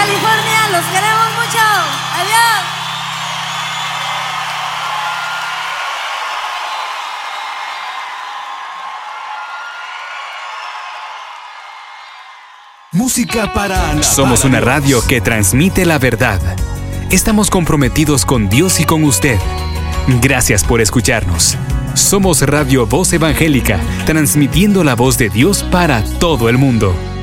California, los queremos mucho. Adiós. Música para alabar. Somos una radio que transmite la verdad. Estamos comprometidos con Dios y con usted. Gracias por escucharnos. Somos Radio Voz Evangélica, transmitiendo la voz de Dios para todo el mundo.